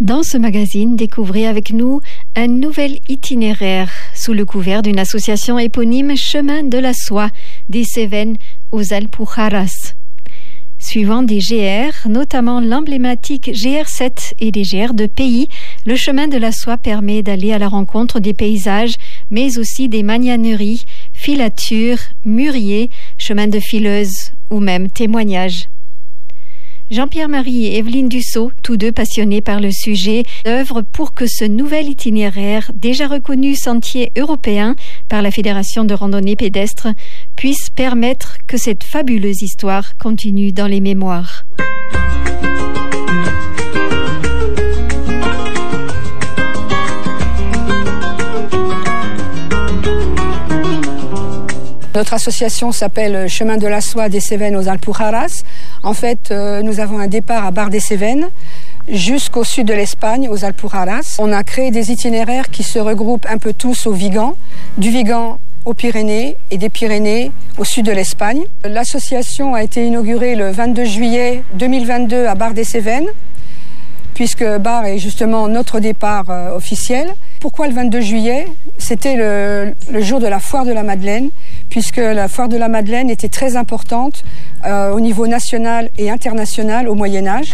Dans ce magazine, découvrez avec nous un nouvel itinéraire sous le couvert d'une association éponyme Chemin de la Soie des Cévennes aux Alpujarras. Suivant des GR, notamment l'emblématique GR7 et des GR de pays, le chemin de la soie permet d'aller à la rencontre des paysages, mais aussi des magnaneries, filatures, mûriers, chemins de fileuses ou même témoignages. Jean-Pierre-Marie et Evelyne Dussault, tous deux passionnés par le sujet, œuvrent pour que ce nouvel itinéraire, déjà reconnu sentier européen par la Fédération de randonnée pédestre, puisse permettre que cette fabuleuse histoire continue dans les mémoires. Notre association s'appelle Chemin de la Soie des Cévennes aux Alpujarras. En fait, nous avons un départ à Bar-des-Cévennes jusqu'au sud de l'Espagne, aux Alpujarras. On a créé des itinéraires qui se regroupent un peu tous au Vigan, du Vigan aux Pyrénées et des Pyrénées au sud de l'Espagne. L'association a été inaugurée le 22 juillet 2022 à Bar-des-Cévennes, puisque Bar est justement notre départ officiel. Pourquoi le 22 juillet ? C'était le jour de la foire de la Madeleine, puisque la foire de la Madeleine était très importante au niveau national et international au Moyen-Âge.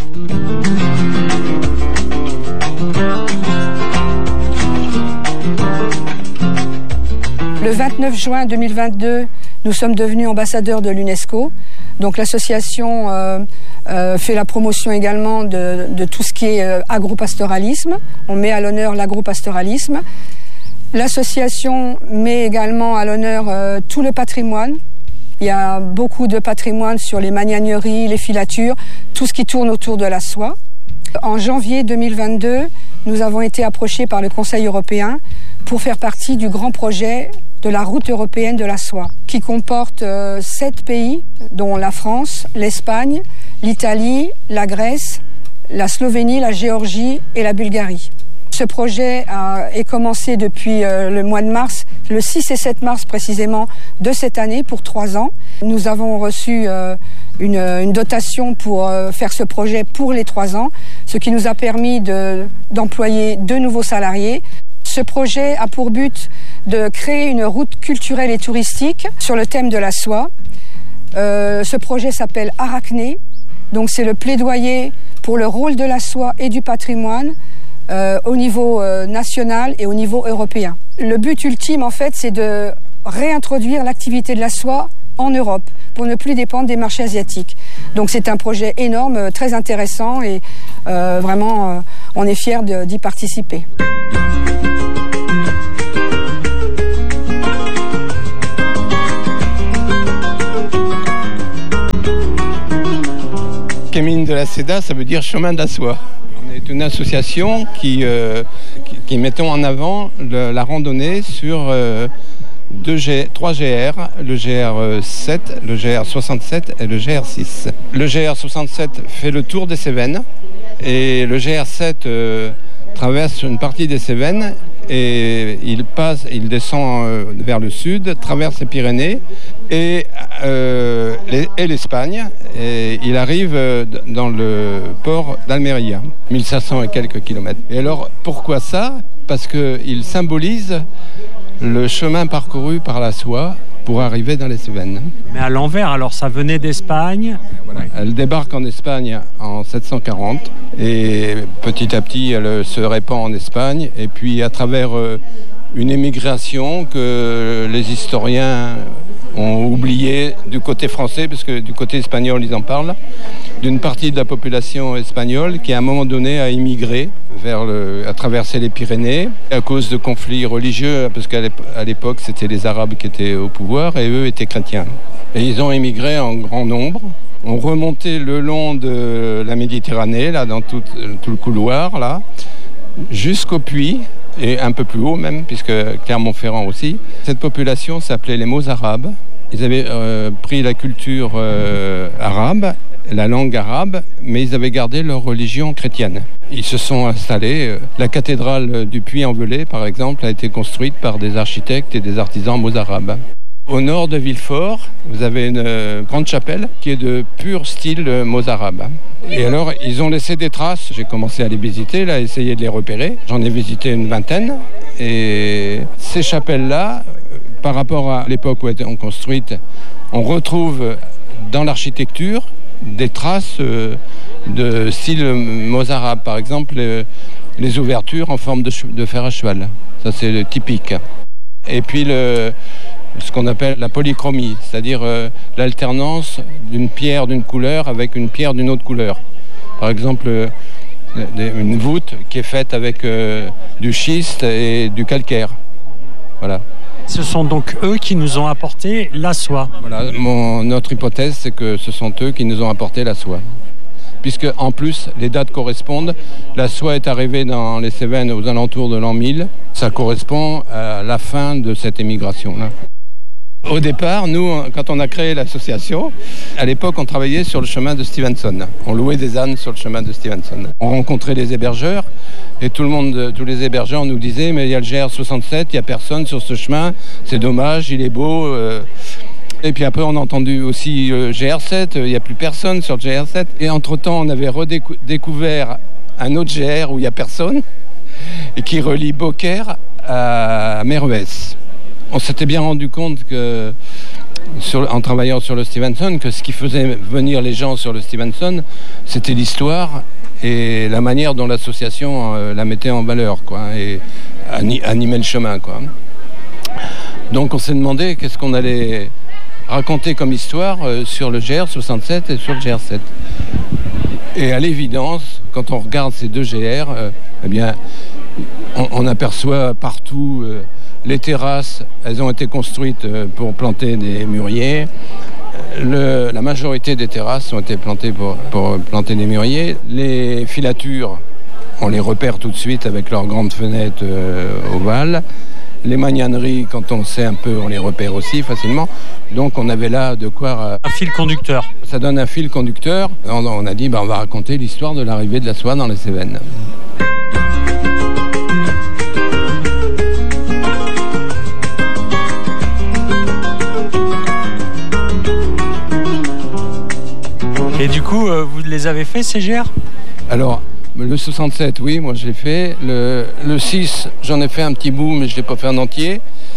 Le 29 juin 2022, nous sommes devenus ambassadeurs de l'UNESCO. Donc l'association fait la promotion également de tout ce qui est agropastoralisme. On met à l'honneur l'agropastoralisme. L'association met également à l'honneur tout le patrimoine. Il y a beaucoup de patrimoine sur les magnaneries, les filatures, tout ce qui tourne autour de la soie. En janvier 2022, nous avons été approchés par le Conseil européen pour faire partie du grand projet de la route européenne de la soie, qui comporte 7 pays, dont la France, l'Espagne, l'Italie, la Grèce, la Slovénie, la Géorgie et la Bulgarie. Ce projet est commencé depuis le mois de mars, le 6 et 7 mars précisément de cette année pour 3 ans. Nous avons reçu une dotation pour faire ce projet pour les 3 ans, ce qui nous a permis d'employer 2 nouveaux salariés. Ce projet a pour but de créer une route culturelle et touristique sur le thème de la soie. Ce projet s'appelle Arachné, donc c'est le plaidoyer pour le rôle de la soie et du patrimoine au niveau national et au niveau européen. Le but ultime, en fait, c'est de réintroduire l'activité de la soie en Europe pour ne plus dépendre des marchés asiatiques. Donc c'est un projet énorme, très intéressant et vraiment, on est fiers d'y participer. Camino de la Seda, ça veut dire chemin de la soie. On est une association qui mettons en avant la randonnée sur 3 GR, le GR7, le GR67 et le GR6. Le GR67 fait le tour des Cévennes et le GR7 traverse une partie des Cévennes et il descend vers le sud, traverse les Pyrénées et l'Espagne, et il arrive dans le port d'Almeria, 1500 et quelques kilomètres. Et alors, pourquoi ça ? Parce qu'il symbolise le chemin parcouru par la soie pour arriver dans les Cévennes. Mais à l'envers, alors ça venait d'Espagne. Voilà. Elle débarque en Espagne en 740 et petit à petit elle se répand en Espagne et puis à travers une émigration que les historiens ont oublié du côté français, parce que du côté espagnol ils en parlent, d'une partie de la population espagnole qui à un moment donné a immigré à traverser les Pyrénées à cause de conflits religieux, parce qu'à l'époque c'était les Arabes qui étaient au pouvoir et eux étaient chrétiens. Et ils ont émigré en grand nombre, ont remonté le long de la Méditerranée, là dans tout le couloir, là, jusqu'au Puy, et un peu plus haut même, puisque Clermont-Ferrand aussi. Cette population s'appelait les Mozarabes. Ils avaient pris la culture arabe, la langue arabe, mais ils avaient gardé leur religion chrétienne. Ils se sont installés. La cathédrale du Puy-en-Velay, par exemple, a été construite par des architectes et des artisans mozarabes. Au nord de Villefort, vous avez une grande chapelle qui est de pur style mozarabe. Et alors, ils ont laissé des traces. J'ai commencé à les visiter, à essayer de les repérer. J'en ai visité une vingtaine. Et ces chapelles-là, par rapport à l'époque où elles étaient construites, on retrouve dans l'architecture des traces de style mozarabe. Par exemple, les ouvertures en forme de fer à cheval. Ça, c'est typique. Et puis, ce qu'on appelle la polychromie, c'est-à-dire l'alternance d'une pierre d'une couleur avec une pierre d'une autre couleur. Par exemple, une voûte qui est faite avec du schiste et du calcaire. Voilà. Ce sont donc eux qui nous ont apporté la soie. Voilà, notre hypothèse, c'est que ce sont eux qui nous ont apporté la soie. Puisque, en plus, les dates correspondent. La soie est arrivée dans les Cévennes aux alentours de l'an 1000. Ça correspond à la fin de cette émigration-là. Au départ, nous, quand on a créé l'association, à l'époque, on travaillait sur le chemin de Stevenson. On louait des ânes sur le chemin de Stevenson. On rencontrait les hébergeurs et tous les hébergeurs nous disaient « mais il y a le GR67, il n'y a personne sur ce chemin, c'est dommage, il est beau ». Et puis après, on a entendu aussi GR7, il n'y a plus personne sur le GR7. Et entre-temps, on avait redécouvert un autre GR où il n'y a personne et qui relie Beaucaire à Mervès. On s'était bien rendu compte que, en travaillant sur le Stevenson, que ce qui faisait venir les gens sur le Stevenson, c'était l'histoire et la manière dont l'association la mettait en valeur, quoi, et animait le chemin, quoi. Donc on s'est demandé qu'est-ce qu'on allait raconter comme histoire sur le GR67 et sur le GR7. Et à l'évidence, quand on regarde ces deux GR, eh bien, on aperçoit partout les terrasses. Elles ont été construites pour planter des mûriers. La majorité des terrasses ont été plantées pour planter des mûriers. Les filatures, on les repère tout de suite avec leurs grandes fenêtres ovales. Les magnaneries, quand on sait un peu, on les repère aussi facilement. Donc on avait là de quoi... Un fil conducteur. Ça donne un fil conducteur. On a dit, on va raconter l'histoire de l'arrivée de la soie dans les Cévennes. Et du coup, vous les avez fait, ces GR ? Alors, le 67, oui, moi je l'ai fait. Le 6, j'en ai fait un petit bout, mais je ne l'ai pas fait en entier.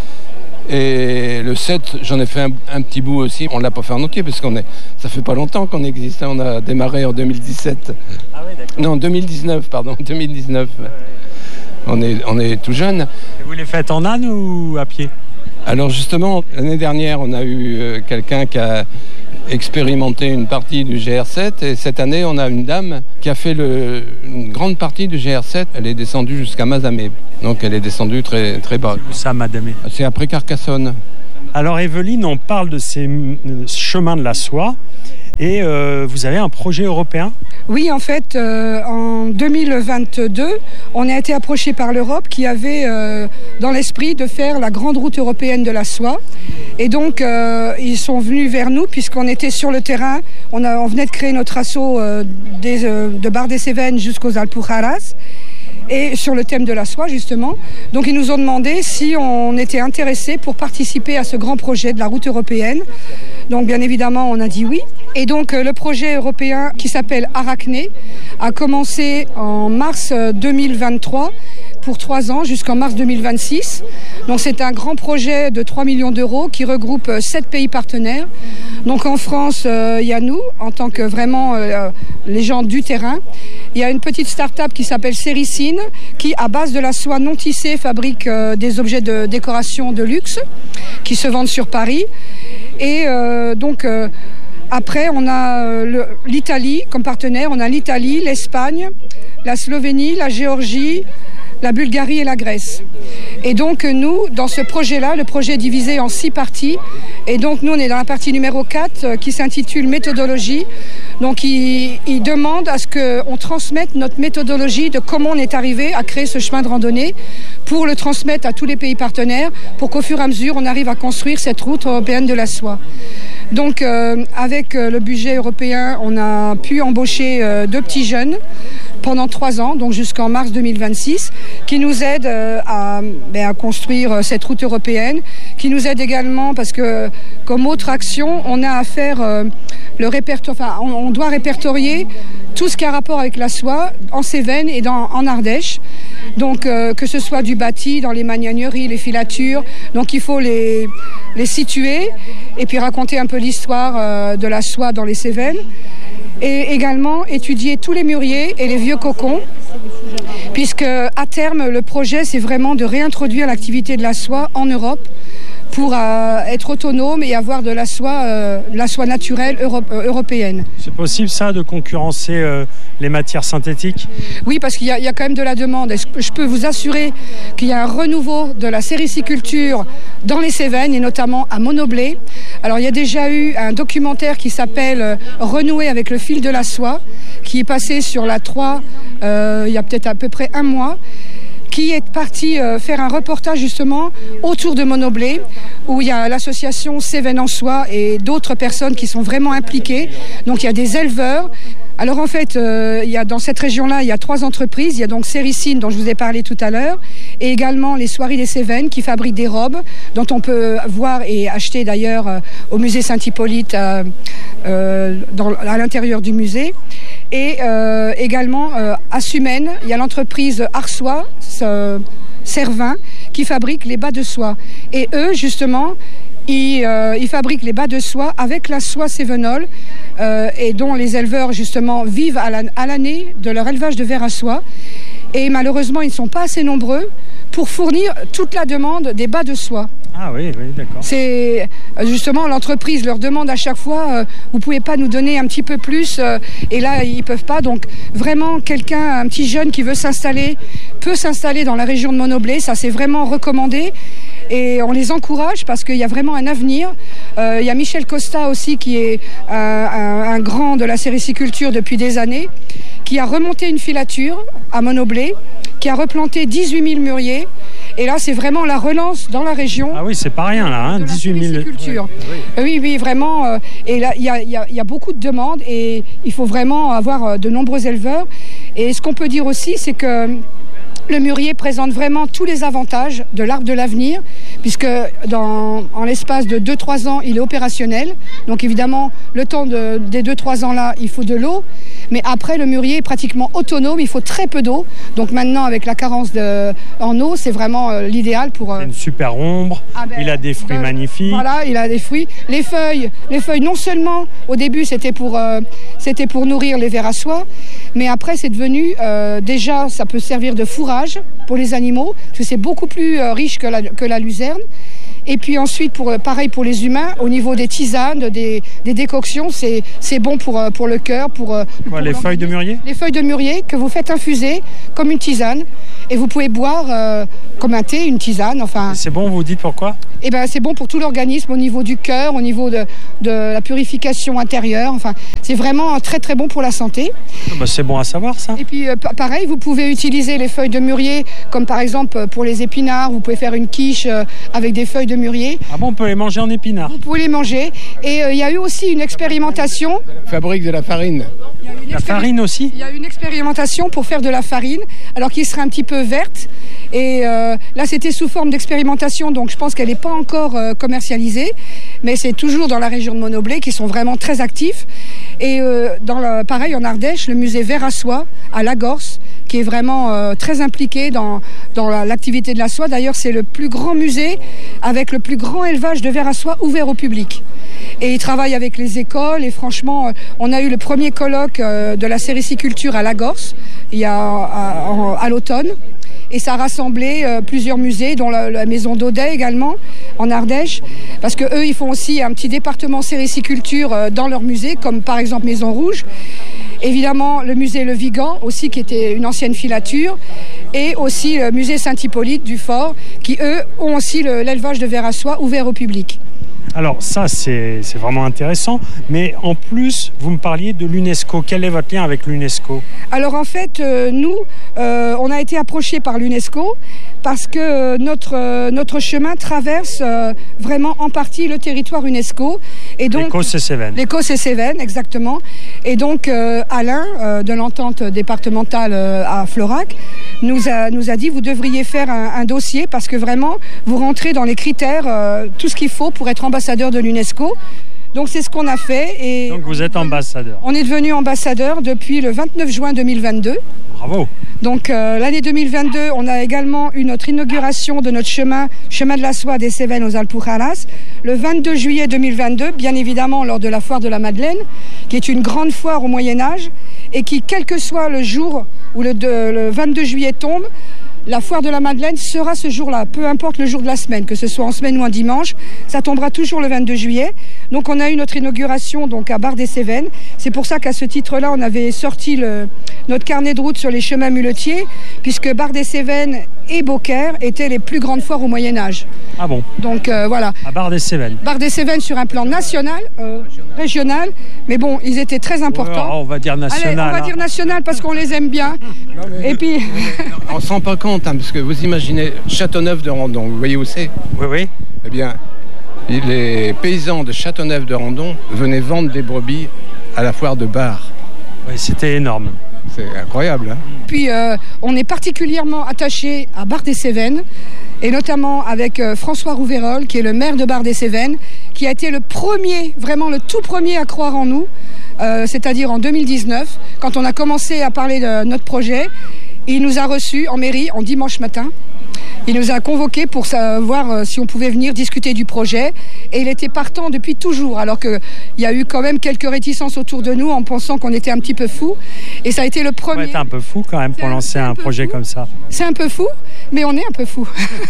Et le 7, j'en ai fait un petit bout aussi. On ne l'a pas fait en entier, parce ça fait pas longtemps qu'on existe. On a démarré en 2017. Ah oui, d'accord. Non, 2019, pardon, 2019. Ouais. On est tout jeune. Et vous les faites en âne ou à pied ? Alors justement, l'année dernière, on a eu quelqu'un qui a expérimenté une partie du GR7 et cette année, on a une dame qui a fait une grande partie du GR7. Elle est descendue jusqu'à Mazamet, donc elle est descendue très, très bas. Où ça, Mazamet ? C'est après Carcassonne. Alors Evelyne, on parle de ces chemins de la soie et vous avez un projet européen ? Oui, en fait, en 2022, on a été approché par l'Europe qui avait dans l'esprit de faire la grande route européenne de la soie. Et donc, ils sont venus vers nous puisqu'on était sur le terrain. On venait de créer notre assaut de Bar des Cévennes jusqu'aux Alpujarras. Et sur le thème de la soie, justement. Donc, ils nous ont demandé si on était intéressés pour participer à ce grand projet de la route européenne. Donc, bien évidemment, on a dit oui. Et donc, le projet européen qui s'appelle Arachné a commencé en mars 2023 pour 3 ans jusqu'en mars 2026. Donc, c'est un grand projet de 3 millions d'euros qui regroupe 7 pays partenaires. Donc, en France, il y a nous, en tant que vraiment les gens du terrain. Il y a une petite start-up qui s'appelle Sericine, qui, à base de la soie non tissée, fabrique des objets de décoration de luxe qui se vendent sur Paris. Et après, on a l'Italie comme partenaire. On a l'Italie, l'Espagne, la Slovénie, la Géorgie, la Bulgarie et la Grèce. Et donc, nous, dans ce projet-là, le projet est divisé en 6 parties. Et donc, nous, on est dans la partie numéro 4 qui s'intitule méthodologie. Donc, il demande à ce qu'on transmette notre méthodologie de comment on est arrivé à créer ce chemin de randonnée pour le transmettre à tous les pays partenaires pour qu'au fur et à mesure, on arrive à construire cette route européenne de la soie. Donc, avec le budget européen, on a pu embaucher 2 petits jeunes pendant 3 ans, donc jusqu'en mars 2026. qui nous aide à construire cette route européenne, qui nous aide également parce que comme autre action, on a à faire on doit répertorier tout ce qui a rapport avec la soie en Cévennes et en Ardèche. Donc que ce soit du bâti, dans les magnaneries, les filatures, donc il faut les situer et puis raconter un peu l'histoire de la soie dans les Cévennes. Et également étudier tous les mûriers et les vieux cocons, puisque à terme, le projet, c'est vraiment de réintroduire l'activité de la soie en Europe pour être autonome et avoir de la soie naturelle européenne. C'est possible ça de concurrencer les matières synthétiques ? Oui, parce qu'il y a quand même de la demande. Et je peux vous assurer qu'il y a un renouveau de la sériciculture dans les Cévennes et notamment à Monoblé. Alors il y a déjà eu un documentaire qui s'appelle Renouer avec le fil de la soie, qui est passé sur la 3 il y a peut-être à peu près un mois, qui est parti faire un reportage justement autour de Monoblé, où il y a l'association Cévennes en soie et d'autres personnes qui sont vraiment impliquées. Donc il y a des éleveurs. Alors en fait, dans cette région-là, il y a 3 entreprises. Il y a donc Céricine, dont je vous ai parlé tout à l'heure, et également les Soieries des Cévennes, qui fabriquent des robes, dont on peut voir et acheter d'ailleurs au musée Saint-Hippolyte à l'intérieur du musée. Et également à Sumène, il y a l'entreprise Arsois, Servin, qui fabrique les bas de soie. Et eux, justement, ils fabriquent les bas de soie avec la soie cévenole et dont les éleveurs, justement, vivent à l'année de leur élevage de vers à soie. Et malheureusement, ils ne sont pas assez nombreux pour fournir toute la demande des bas de soie. Ah oui, d'accord. C'est justement l'entreprise leur demande à chaque fois vous pouvez pas nous donner un petit peu plus et là ils peuvent pas. Donc vraiment un petit jeune qui veut s'installer peut s'installer dans la région de Monoblé, ça c'est vraiment recommandé et on les encourage parce qu'il y a vraiment un avenir. Il y a Michel Costa aussi qui est un grand de la sériciculture depuis des années, qui a remonté une filature à Monoblé, qui a replanté 18 000 mûriers. Et là, c'est vraiment la relance dans la région. Ah oui, c'est pas rien là, 18 000. Oui, vraiment. Et là, il y a beaucoup de demandes et il faut vraiment avoir de nombreux éleveurs. Et ce qu'on peut dire aussi, c'est que le mûrier présente vraiment tous les avantages de l'arbre de l'avenir, puisque en l'espace de 2-3 ans, il est opérationnel. Donc évidemment, le temps des 2-3 ans-là, il faut de l'eau. Mais après, le mûrier est pratiquement autonome, il faut très peu d'eau. Donc maintenant, avec la carence en eau, c'est vraiment l'idéal pour... une super ombre, il a des fruits magnifiques. Voilà, il a des fruits. Les feuilles, non seulement, au début, c'était pour nourrir les vers à soie, mais après, c'est devenu, déjà, ça peut servir de fourrage pour les animaux, parce que c'est beaucoup plus riche que la luzerne. Et puis ensuite, pareil pour les humains, au niveau des tisanes, des décoctions, c'est bon pour le cœur. Les feuilles de mûrier ? Les feuilles de mûrier que vous faites infuser comme une tisane. Et vous pouvez boire comme un thé, une tisane. Enfin. C'est bon, vous dites pourquoi ? Eh ben, c'est bon pour tout l'organisme, au niveau du cœur, au niveau de la purification intérieure. Enfin, c'est vraiment très très bon pour la santé. C'est bon à savoir ça. Et puis pareil, vous pouvez utiliser les feuilles de mûrier, comme par exemple pour les épinards, vous pouvez faire une quiche avec des feuilles de mûrier. Ah bon, on peut les manger en épinards ? Vous pouvez les manger. Et il y a eu aussi une expérimentation. Fabrique de la farine. La farine aussi ? Il y a une expérimentation pour faire de la farine, alors qu'il serait un petit peu verte. Et là, c'était sous forme d'expérimentation, donc je pense qu'elle n'est pas encore commercialisée, mais c'est toujours dans la région de Monoblé qui sont vraiment très actifs. Et pareil, en Ardèche, le musée Vers à soie à Lagorce, qui est vraiment très impliqué dans l'activité de la soie. D'ailleurs, c'est le plus grand musée avec le plus grand élevage de vers à soie ouvert au public. Et il travaille avec les écoles et franchement, on a eu le premier colloque de la sériciculture à Lagorce à l'automne. Et ça a rassemblé plusieurs musées, dont la maison d'Audet également, en Ardèche, parce qu'eux, ils font aussi un petit département sériciculture dans leur musée, comme par exemple Maison Rouge. Évidemment, le musée Le Vigan, aussi, qui était une ancienne filature, et aussi le musée Saint-Hippolyte du Fort, qui, eux, ont aussi l'élevage de vers à soie ouvert au public. Alors ça, c'est vraiment intéressant. Mais en plus, vous me parliez de l'UNESCO. Quel est votre lien avec l'UNESCO ? Alors en fait, nous, on a été approchés par l'UNESCO parce que notre chemin traverse vraiment en partie le territoire UNESCO. Et donc, l'Écosse et Cévennes. L'Écosse et Cévennes, exactement. Et donc Alain, de l'entente départementale à Florac, nous a dit vous devriez faire un dossier parce que vraiment vous rentrez dans les critères, tout ce qu'il faut pour être ambassadeur de l'UNESCO. Donc c'est ce qu'on a fait. Et donc vous êtes ambassadeur. On est devenu ambassadeur depuis le 29 juin 2022. Bravo. Donc l'année 2022, on a également eu notre inauguration de notre chemin de la soie des Cévennes aux Alpujarras, le 22 juillet 2022, bien évidemment lors de la foire de la Madeleine, qui est une grande foire au Moyen-Âge, et qui, quel que soit le jour où le 22 juillet tombe, la foire de la Madeleine sera ce jour-là, peu importe le jour de la semaine, que ce soit en semaine ou en dimanche, ça tombera toujours le 22 juillet. Donc on a eu notre inauguration donc à Bar-des-Cévennes. C'est pour ça qu'à ce titre-là, on avait sorti notre carnet de route sur les chemins muletiers, puisque Bar-des-Cévennes et Beaucaire étaient les plus grandes foires au Moyen-Âge. Ah bon? Donc voilà. À Bar-des-Cévennes. Bar-des-Cévennes sur un plan national, régional, mais bon, ils étaient très importants. On va dire national. Allez, on va dire national parce qu'on les aime bien. Et puis... On ne se rend pas compte, parce que vous imaginez Châteauneuf-de-Randon, vous voyez où c'est? Oui, oui. Eh bien, les paysans de Châteauneuf-de-Randon venaient vendre des brebis à la foire de Bar. Oui, c'était énorme. C'est incroyable. Hein. Puis on est particulièrement attaché à Bar-des-Cévennes, et notamment avec François Rouveyrol, qui est le maire de Bar-des-Cévennes, qui a été le premier, vraiment le tout premier à croire en nous, c'est-à-dire en 2019, quand on a commencé à parler de notre projet. Il nous a reçus en mairie en dimanche matin. Il nous a convoqués pour savoir si on pouvait venir discuter du projet. Et il était partant depuis toujours, alors qu'il y a eu quand même quelques réticences autour de nous en pensant qu'on était un petit peu fous. Et ça a été le premier... Ouais, t'es un peu fou quand même pour lancer un projet comme ça. C'est un peu fou, mais on est un peu fou.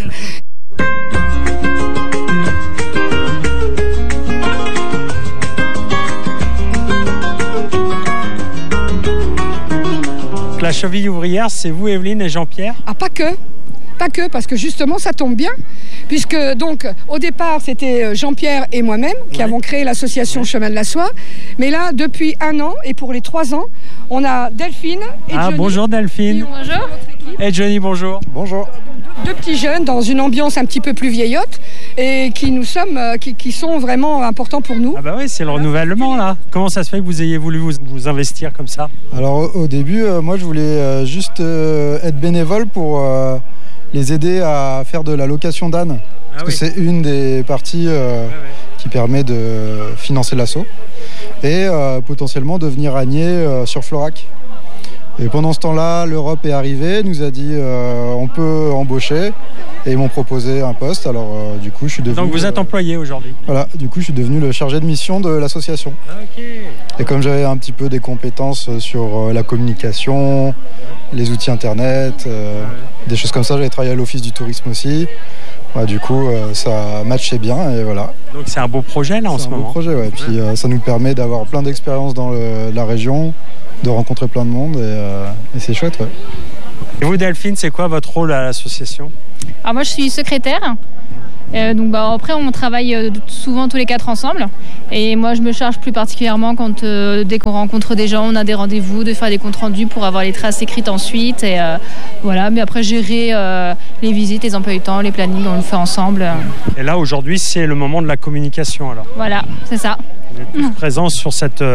La cheville ouvrière, c'est vous, Evelyne et Jean-Pierre? Ah, pas que, parce que justement, ça tombe bien, puisque donc, au départ, c'était Jean-Pierre et moi-même qui avons créé l'association Chemin de la Soie, mais là, depuis 1 an, et pour les 3 ans, on a Delphine et Johnny. Bonjour Delphine. Bonjour. Et Johnny, bonjour. Bonjour. 2 petits jeunes dans une ambiance un petit peu plus vieillotte, et qui sont vraiment importants pour nous. Ah bah oui, c'est le renouvellement là. Comment ça se fait que vous ayez voulu vous investir comme ça? Alors au début, moi je voulais juste être bénévole pour les aider à faire de la location d'ânes. Parce que c'est une des parties qui permet de financer l'assaut. Et potentiellement devenir ânier sur Florac. Et pendant ce temps-là, l'Europe est arrivée, nous a dit on peut embaucher. Et ils m'ont proposé un poste, alors du coup je suis devenu... Donc vous êtes employé aujourd'hui? Voilà, du coup je suis devenu le chargé de mission de l'association. Ok. Et comme j'avais un petit peu des compétences sur la communication, les outils internet, des choses comme ça, j'avais travaillé à l'office du tourisme aussi. Ouais, du coup ça matchait bien et voilà. Donc c'est un beau projet là en ce moment? C'est un beau projet, ouais. Puis ça nous permet d'avoir plein d'expériences dans la région, de rencontrer plein de monde et c'est chouette, ouais. Et vous Delphine, c'est quoi votre rôle à l'association? Alors moi je suis secrétaire, donc après on travaille souvent tous les 4 ensemble, et moi je me charge plus particulièrement quand dès qu'on rencontre des gens, on a des rendez-vous, de faire des comptes rendus pour avoir les traces écrites ensuite, et voilà, mais après gérer les visites, les emplois du temps, les plannings, on le fait ensemble. Et là aujourd'hui c'est le moment de la communication alors? Voilà, c'est ça. Vous êtes tous présents sur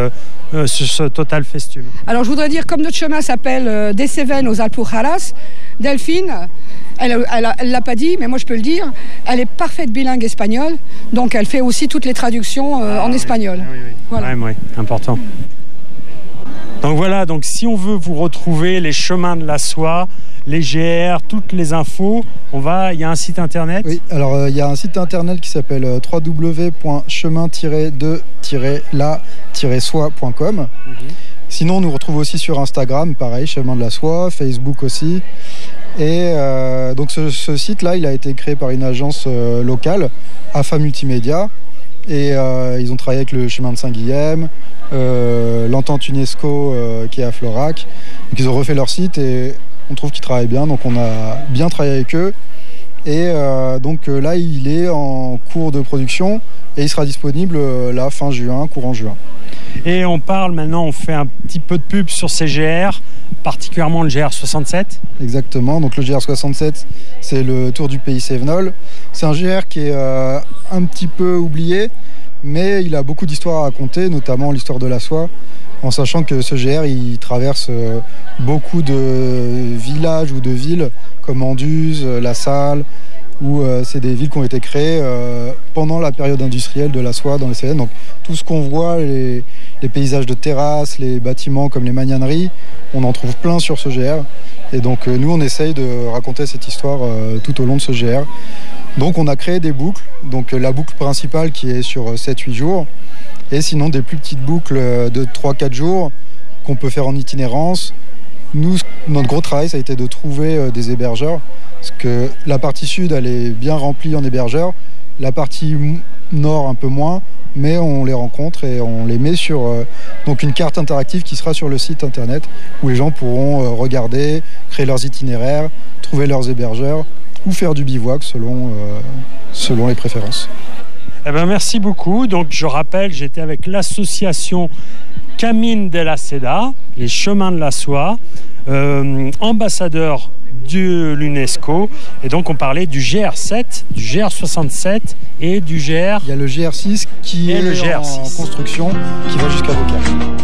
ce Total Festum. Alors je voudrais dire, comme notre chemin s'appelle des Cévennes aux Alpujarras, Delphine, elle l'a pas dit, mais moi je peux le dire, elle est parfaite bilingue espagnole, donc elle fait aussi toutes les traductions en espagnol. Oui. Voilà. Oui, important. Donc voilà, donc si on veut vous retrouver les chemins de la soie, les GR, toutes les infos, il y a un site internet? Oui, alors il y a un site internet qui s'appelle www.chemin-de-la-soie.com. Sinon, on nous retrouve aussi sur Instagram, pareil, Chemin de la Soie, Facebook aussi. Et donc ce site-là, il a été créé par une agence locale, AFA Multimédia. Et ils ont travaillé avec le Chemin de Saint-Guilhem, l'entente UNESCO qui est à Florac. Donc ils ont refait leur site et on trouve qu'ils travaillent bien. Donc on a bien travaillé avec eux. Et donc là, il est en cours de production et il sera disponible là fin juin, courant juin. Et on parle maintenant, on fait un petit peu de pub sur ces GR, particulièrement le GR67. Exactement, donc le GR67, c'est le Tour du Pays Cévenol. C'est un GR qui est un petit peu oublié, mais il a beaucoup d'histoires à raconter, notamment l'histoire de la soie, en sachant que ce GR, il traverse beaucoup de villages ou de villes, comme Anduze, La Salle, où c'est des villes qui ont été créées pendant la période industrielle de la soie dans les Cévennes. Donc tout ce qu'on voit, les paysages de terrasses, les bâtiments comme les magnaneries, on en trouve plein sur ce GR. Et donc nous, on essaye de raconter cette histoire tout au long de ce GR. Donc on a créé des boucles, donc la boucle principale qui est sur 7-8 jours, et sinon des plus petites boucles de 3-4 jours qu'on peut faire en itinérance. Nous, notre gros travail, ça a été de trouver des hébergeurs, parce que la partie sud, elle est bien remplie en hébergeurs, la partie nord un peu moins, mais on les rencontre et on les met sur donc une carte interactive qui sera sur le site internet, où les gens pourront regarder, créer leurs itinéraires, trouver leurs hébergeurs, ou faire du bivouac selon les préférences. Eh ben, merci beaucoup. Donc, je rappelle, j'étais avec l'association Camins de la Seda, les chemins de la soie, ambassadeur de l'UNESCO. Et donc, on parlait du GR7, du GR67 et du GR... Il y a le GR6 qui est en construction, qui va jusqu'à Beaucaire.